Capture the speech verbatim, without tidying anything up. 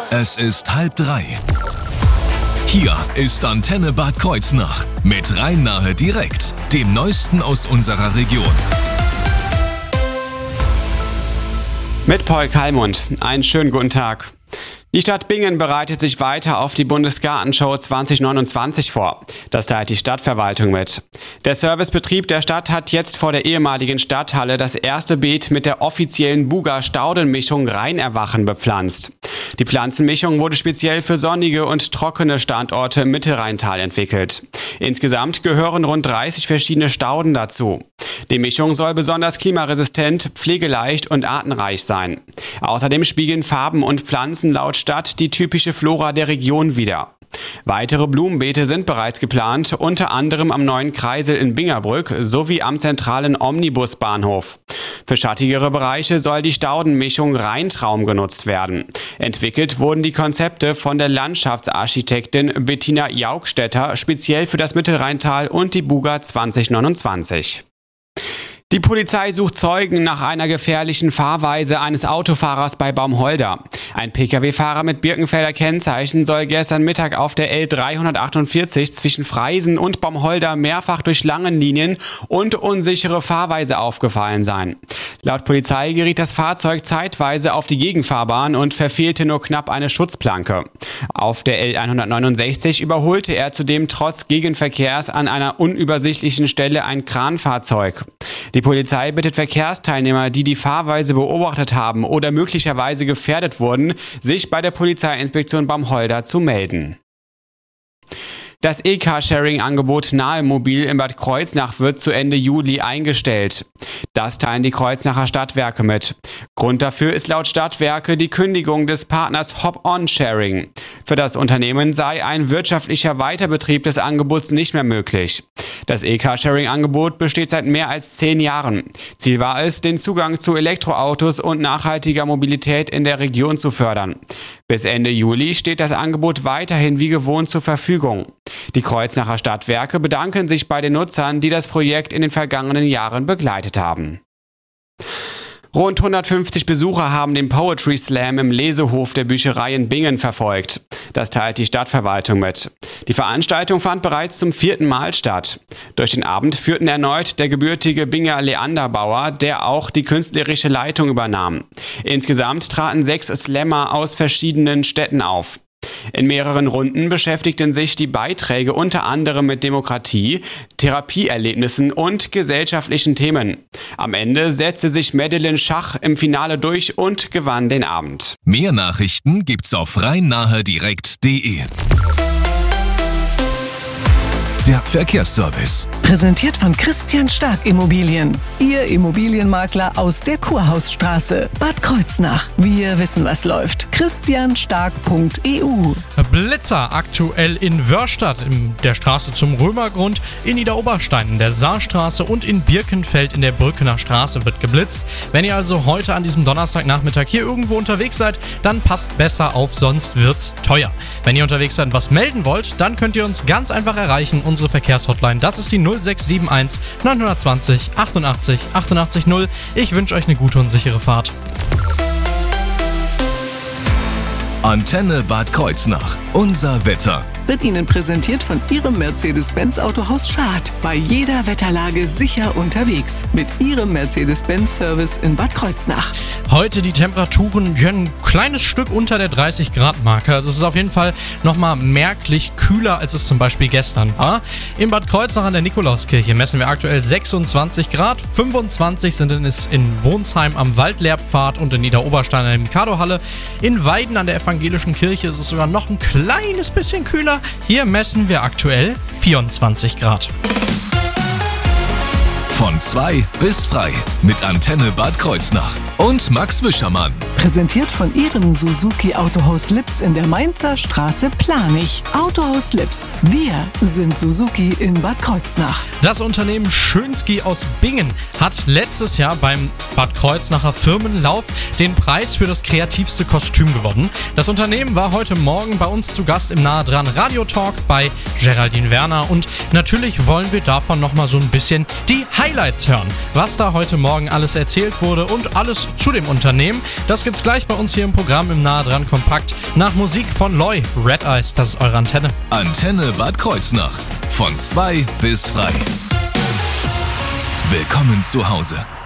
Es ist halb drei. Hier ist Antenne Bad Kreuznach mit Rhein-Nahe direkt, dem Neuesten aus unserer Region. Mit Paul Kallmund. Einen schönen guten Tag. Die Stadt Bingen bereitet sich weiter auf die Bundesgartenshow zwanzig neunundzwanzig vor. Das teilt die Stadtverwaltung mit. Der Servicebetrieb der Stadt hat jetzt vor der ehemaligen Stadthalle das erste Beet mit der offiziellen Buga-Staudenmischung Rheinerwachen bepflanzt. Die Pflanzenmischung wurde speziell für sonnige und trockene Standorte im Mittelrheintal entwickelt. Insgesamt gehören rund dreißig verschiedene Stauden dazu. Die Mischung soll besonders klimaresistent, pflegeleicht und artenreich sein. Außerdem spiegeln Farben und Pflanzen laut Stadt die typische Flora der Region wider. Weitere Blumenbeete sind bereits geplant, unter anderem am neuen Kreisel in Bingerbrück sowie am zentralen Omnibusbahnhof. Für schattigere Bereiche soll die Staudenmischung Rheintraum genutzt werden. Entwickelt wurden die Konzepte von der Landschaftsarchitektin Bettina Jaugstetter speziell für das Mittelrheintal und die Buga zwanzig neunundzwanzig. Die Polizei sucht Zeugen nach einer gefährlichen Fahrweise eines Autofahrers bei Baumholder. Ein Pkw-Fahrer mit Birkenfelder Kennzeichen soll gestern Mittag auf der L dreihundertachtundvierzig zwischen Freisen und Baumholder mehrfach durch Schlangenlinien und unsichere Fahrweise aufgefallen sein. Laut Polizei geriet das Fahrzeug zeitweise auf die Gegenfahrbahn und verfehlte nur knapp eine Schutzplanke. Auf der L hundertneunundsechzig überholte er zudem trotz Gegenverkehrs an einer unübersichtlichen Stelle ein Kranfahrzeug. Die Polizei bittet Verkehrsteilnehmer, die die Fahrweise beobachtet haben oder möglicherweise gefährdet wurden, sich bei der Polizeiinspektion Baumholder zu melden. Das E-Carsharing-Angebot Nahemobil in Bad Kreuznach wird zu Ende Juli eingestellt. Das teilen die Kreuznacher Stadtwerke mit. Grund dafür ist laut Stadtwerke die Kündigung des Partners Hop-on-Sharing. Für das Unternehmen sei ein wirtschaftlicher Weiterbetrieb des Angebots nicht mehr möglich. Das E-Carsharing-Angebot besteht seit mehr als zehn Jahren. Ziel war es, den Zugang zu Elektroautos und nachhaltiger Mobilität in der Region zu fördern. Bis Ende Juli steht das Angebot weiterhin wie gewohnt zur Verfügung. Die Kreuznacher Stadtwerke bedanken sich bei den Nutzern, die das Projekt in den vergangenen Jahren begleitet haben. Rund hundertfünfzig Besucher haben den Poetry Slam im Lesehof der Bücherei in Bingen verfolgt. Das teilt die Stadtverwaltung mit. Die Veranstaltung fand bereits zum vierten Mal statt. Durch den Abend führten erneut der gebürtige Binger Leander Bauer, der auch die künstlerische Leitung übernahm. Insgesamt traten sechs Slammer aus verschiedenen Städten auf. In mehreren Runden beschäftigten sich die Beiträge unter anderem mit Demokratie, Therapieerlebnissen und gesellschaftlichen Themen. Am Ende setzte sich Madeleine Schach im Finale durch und gewann den Abend. Mehr Nachrichten gibt's auf rhein-nahe direkt punkt de. Der Verkehrsservice. Präsentiert von Christian Stark Immobilien. Ihr Immobilienmakler aus der Kurhausstraße, Bad Kreuznach. Wir wissen, was läuft. christian stark punkt e u. Blitzer aktuell in Wörstadt, in der Straße zum Römergrund, in Niederoberstein, in der Saarstraße und in Birkenfeld in der Brückener Straße wird geblitzt. Wenn ihr also heute an diesem Donnerstagnachmittag hier irgendwo unterwegs seid, dann passt besser auf, sonst wird's teuer. Wenn ihr unterwegs seid und was melden wollt, dann könnt ihr uns ganz einfach erreichen. Unsere Verkehrshotline, das ist die null sechs sieben eins neun zwei null achtundachtzig achtundachtzig null. Ich wünsche euch eine gute und sichere Fahrt. Antenne Bad Kreuznach. Unser Wetter. Wird Ihnen präsentiert von Ihrem Mercedes-Benz Autohaus Schad. Bei jeder Wetterlage sicher unterwegs. Mit Ihrem Mercedes-Benz-Service in Bad Kreuznach. Heute die Temperaturen ja, ein kleines Stück unter der dreißig Grad Marke. Also es ist auf jeden Fall nochmal merklich kühler, als es zum Beispiel gestern war. In Bad Kreuznach an der Nikolauskirche messen wir aktuell sechsundzwanzig Grad. fünfundzwanzig sind es in Wohnsheim am Waldlehrpfad und in Niederoberstein an der Mikado-Halle. In Weiden an der Evangelischen Kirche ist es sogar noch ein kleines bisschen kühler. Hier messen wir aktuell vierundzwanzig Grad. Von zwei bis frei mit Antenne Bad Kreuznach und Max Wischermann. Präsentiert von Ihrem Suzuki Autohaus Lips in der Mainzer Straße Planich. Autohaus Lips. Wir sind Suzuki in Bad Kreuznach. Das Unternehmen Schönski aus Bingen hat letztes Jahr beim Bad Kreuznacher Firmenlauf den Preis für das kreativste Kostüm gewonnen. Das Unternehmen war heute Morgen bei uns zu Gast im Nahe dran Radio Talk bei Geraldine Werner und natürlich wollen wir davon nochmal so ein bisschen die Highlights hören, was da heute Morgen alles erzählt wurde und alles zu dem Unternehmen. Das gibt's gleich bei uns hier im Programm im Nahe dran Kompakt. Nach Musik von Loy, Red Eyes, das ist eure Antenne. Antenne Bad Kreuznach. Von zwei bis frei. Willkommen zu Hause.